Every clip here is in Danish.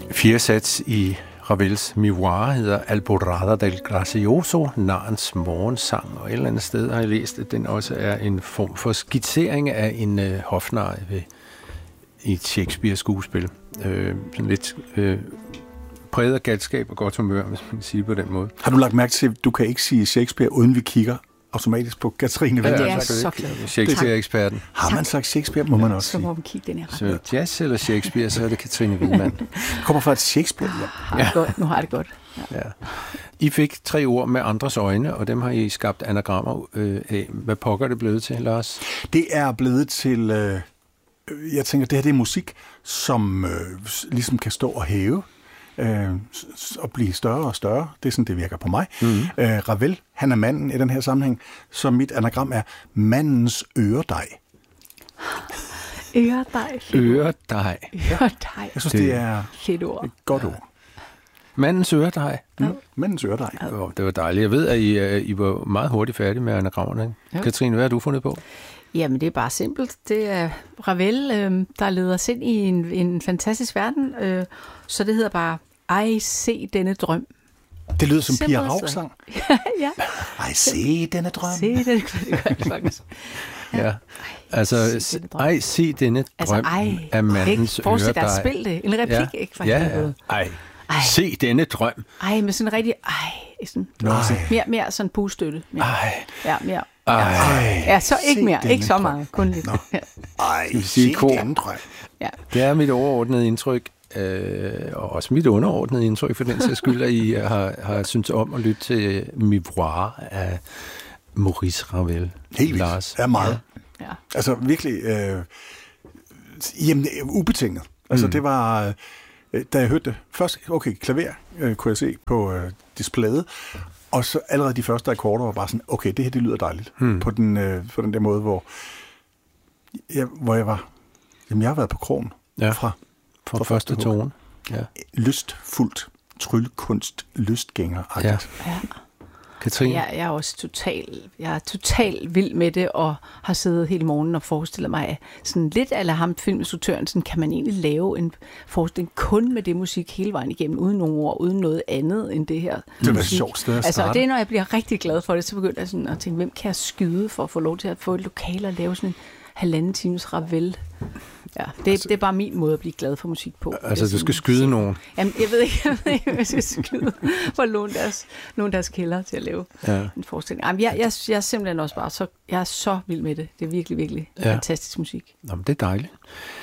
Fjerde sats i Ravels Miroir hedder Alborada del Gracioso, narens morgensang, og et eller andet sted har jeg læst, at den også er en form for skitsering af en hofnar i et Shakespeare-skuespil. Sådan lidt præget af galskab og godt humør, hvis man kan sige på den måde. Har du lagt mærke til, at du kan ikke sige Shakespeare, uden vi kigger automatisk på Katrine Wienmann? Det er så glad. Shakespeare-eksperten. Har man sagt Shakespeare, må man også sige. Så må man kigge den her Så jazz eller Shakespeare, så er det Katrine Wienmann. Kommer fra et Shakespeare. Nu har jeg det godt. Ja. I fik 3 ord med andres øjne, og dem har I skabt anagrammer af. Hvad pokker det blevet til, Lars? Det er blevet til... jeg tænker, det her det er musik, som ligesom kan stå og hæve og blive større og større. Det er sådan, det virker på mig. Mm-hmm. Ravel, han er manden i den her sammenhæng, så mit anagram er mandens øredej. Øredej. Øredej. Øredej. Jeg synes, det er et godt ord. Mandens øredej. Mandens øredej. Det var dejligt. Jeg ved, at I var meget hurtigt færdige med anagrammerne. Ja. Katrine, hvad har du fundet på? Jamen, det er bare simpelt. Det er Ravel, der leder os ind i en fantastisk verden. Så det hedder bare, ej, se denne drøm. Det lyder som Pia Raug-sang. Ja. Ej, se denne drøm. Se denne drøm. Det gør det faktisk. Ja. Altså, se denne drøm af mandens øredej. Forestil dig at spille det. En replik, ikke? Ja. Se denne drøm. Ej, med sådan en rigtig, sådan, mere sådan pustøtte. Ja, mere. Ja, så ikke mere. Ikke så meget. Kun lidt. Se denne drøm. Ja. Det er mit overordnede indtryk, og også mit underordnede indtryk for den sags skyld, at I har syntes om at lytte til Miroir af Maurice Ravel. Helt Lars. Er meget. Ja. Altså virkelig ubetinget. Altså det var, da jeg hørte det først, okay, klaver kunne jeg se på displayet, og så allerede de første akkorder var bare sådan, okay, det her det lyder dejligt. På den der måde, hvor jeg var, jeg har været på krogen fra første tone. Ja. Lystfuldt, tryllekunst, lystgænger-agtigt. Ja. Katrine? Jeg er også total vild med det, og har siddet hele morgenen og forestillet mig, sådan lidt a la ham, filminstruktøren, sådan kan man egentlig lave en forestilling kun med det musik hele vejen igennem, uden nogen ord, uden noget andet end det her. Det var et sjovt sted at starte. Altså, det er, når jeg bliver rigtig glad for det, så begynder jeg sådan at tænke, hvem kan jeg skyde for at få lov til at få et lokale og lave sådan en 1,5 times Ravel. Ja, det er bare min måde at blive glad for musik på. Altså, du skal skyde nogen? Jamen, jeg ved ikke, om jeg skal skyde for at låne deres kælder til at lave en forestilling. Jamen, jeg er simpelthen også bare jeg er så vild med det. Det er virkelig, virkelig fantastisk musik. Jamen, det er dejligt.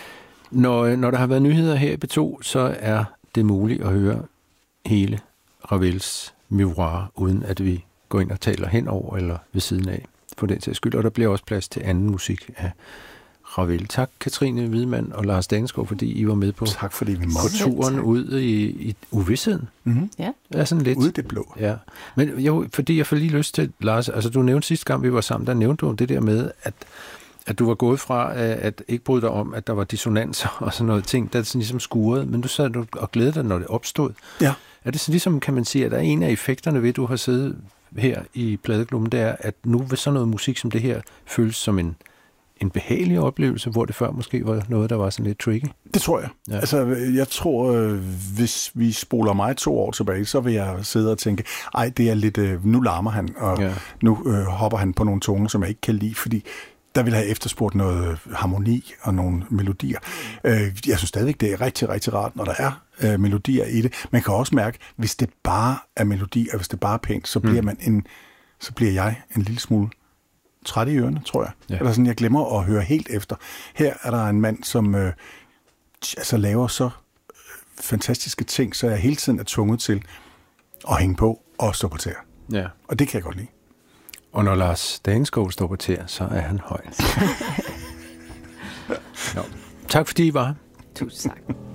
Når der har været nyheder her i B2, så er det muligt at høre hele Ravels Miroir, uden at vi går ind og taler henover eller ved siden af, for den sags skyld. Og der bliver også plads til anden musik af Ravel. Tak, Katrine Wienmann og Lars Daneskov, fordi I var med på, tak, fordi vi måtte. Turen ud i uvidsheden. Mm-hmm. Ja. Det er sådan lidt. Ude det blå. Ja. Men jo, fordi jeg får lige lyst til, Lars, altså du nævnte sidste gang, vi var sammen, der nævnte du det der med, at du var gået fra at ikke bryde dig om, at der var dissonanser og sådan noget ting, der sådan ligesom skurede, men du sad og glædede dig, når det opstod. Ja. Er det sådan ligesom, kan man sige, at der er en af effekterne ved, at du har siddet her i Pladeklubben, det er, at nu vil sådan noget musik som det her føles som en behagelig oplevelse, hvor det før måske var noget, der var sådan lidt tricky? Det tror jeg. Ja. Altså, jeg tror, hvis vi spoler mig 2 år tilbage, så vil jeg sidde og tænke, ej, det er lidt, nu larmer han, og nu hopper han på nogle toner, som jeg ikke kan lide, fordi der vil jeg have efterspurgt noget harmoni og nogle melodier. Jeg synes stadigvæk, det er rigtig, rigtig rart, når der er melodier i det. Man kan også mærke, hvis det bare er melodi, og hvis det bare er pænt, så bliver jeg en lille smule træt i ørerne, tror jeg. Ja. Eller sådan, jeg glemmer at høre helt efter. Her er der en mand, som laver så fantastiske ting, så jeg hele tiden er tvunget til at hænge på og stå på tæer. Ja. Og det kan jeg godt lide. Og når Lars Daneskov står på tæer, så er han høj. Tak fordi I var her. Tusind tak.